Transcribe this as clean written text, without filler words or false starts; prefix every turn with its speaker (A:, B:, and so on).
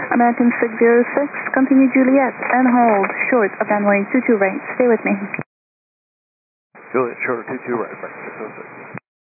A: American 606, continue Juliet and hold short of runway 22 right. Stay with me.
B: Juliet, short 22 right, American 606.